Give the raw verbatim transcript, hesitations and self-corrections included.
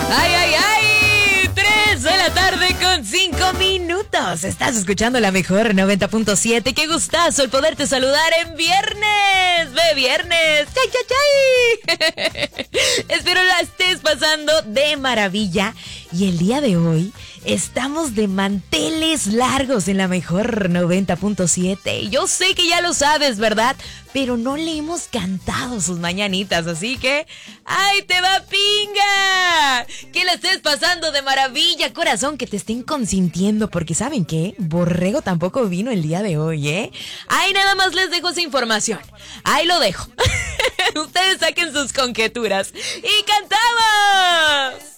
¡Ay, ay, ay! Tres de la tarde con cinco minutos. Estás escuchando la mejor noventa punto siete. ¡Qué gustazo el poderte saludar en viernes! ¡Ve viernes! ¡Chay, chay, chay! Espero la estés pasando de maravilla. Y el día de hoy estamos de manteles largos en la mejor noventa punto siete. Yo sé que ya lo sabes, ¿verdad? Pero no le hemos cantado sus mañanitas, así que ¡ay, te va pinga! Que la estés pasando de maravilla, corazón, que te estén consintiendo, porque ¿saben qué? Borrego tampoco vino el día de hoy, ¿eh? Ahí nada más les dejo esa información. Ahí lo dejo. Ustedes saquen sus conjeturas. ¡Y cantamos!